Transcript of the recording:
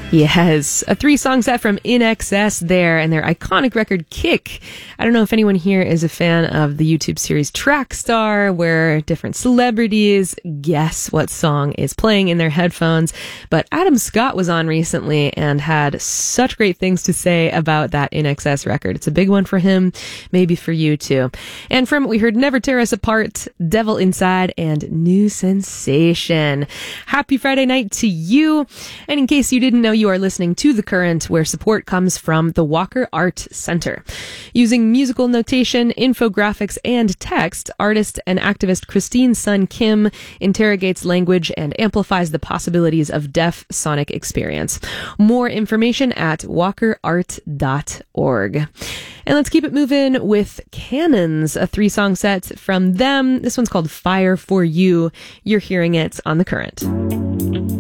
Yes, a 3-song set from INXS there and their iconic record Kick. I don't know if anyone here is a fan of the YouTube series Trackstar, where different celebrities guess what song is playing in their headphones, but Adam Scott was on recently and had such great things to say about that INXS record. It's a big one for him, maybe for you too. And from it we heard Never Tear Us Apart, Devil Inside, and New Sensation. Happy Friday night to you. And in case you didn't know, you are listening to The Current, where support comes from the Walker Art Center. Using musical notation, infographics, and text, artist and activist Christine Sun Kim interrogates language and amplifies the possibilities of deaf sonic experience. More information at walkerart.org. And let's keep it moving with Cannons, a 3-song set from them. This one's called Fire for You. You're hearing it on The Current.